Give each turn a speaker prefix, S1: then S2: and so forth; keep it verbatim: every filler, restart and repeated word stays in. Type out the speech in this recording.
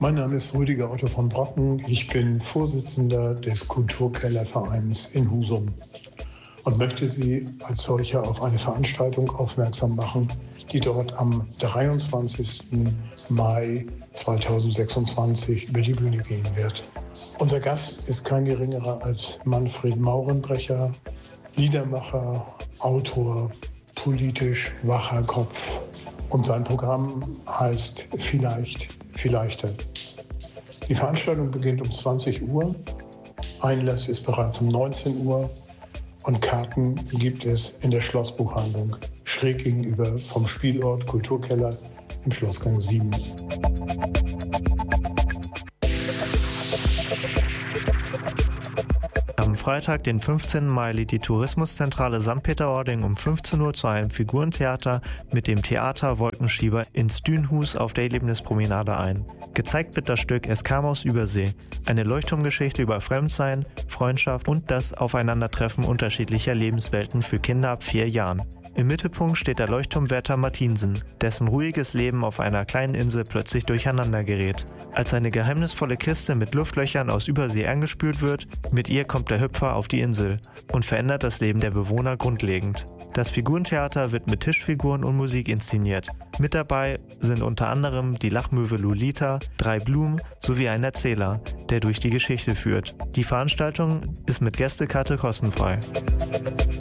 S1: Mein Name ist Rüdiger Otto von Brocken. Ich bin Vorsitzender des Kulturkellervereins in Husum und möchte Sie als solcher auf eine Veranstaltung aufmerksam machen, die dort am dreiundzwanzigsten Mai zweitausendsechsundzwanzig über die Bühne gehen wird. Unser Gast ist kein geringerer als Manfred Maurenbrecher, Liedermacher, Autor, politisch wacher Kopf. Und sein Programm heißt Vielleicht, Vielleichter. Die Veranstaltung beginnt um zwanzig Uhr. Einlass ist bereits um neunzehn Uhr. Und Karten gibt es in der Schlossbuchhandlung schräg gegenüber vom Spielort Kulturkeller im Schlossgang sieben.
S2: Am Freitag, den fünfzehnten Mai, lädt die Tourismuszentrale Sankt Peter-Ording um fünfzehn Uhr zu einem Figurentheater mit dem Theater Wolkenschieber ins Dünhus auf der Erlebnispromenade ein. Gezeigt wird das Stück Es kam aus Übersee, eine Leuchtturmgeschichte über Fremdsein, Freundschaft und das Aufeinandertreffen unterschiedlicher Lebenswelten für Kinder ab vier Jahren. Im Mittelpunkt steht der Leuchtturmwärter Martinsen, dessen ruhiges Leben auf einer kleinen Insel plötzlich durcheinander gerät. Als eine geheimnisvolle Kiste mit Luftlöchern aus Übersee angespült wird, mit ihr kommt der Hüpfer auf die Insel und verändert das Leben der Bewohner grundlegend. Das Figurentheater wird mit Tischfiguren und Musik inszeniert. Mit dabei sind unter anderem die Lachmöwe Lolita, drei Blumen sowie ein Erzähler, der durch die Geschichte führt. Die Veranstaltung ist mit Gästekarte kostenfrei.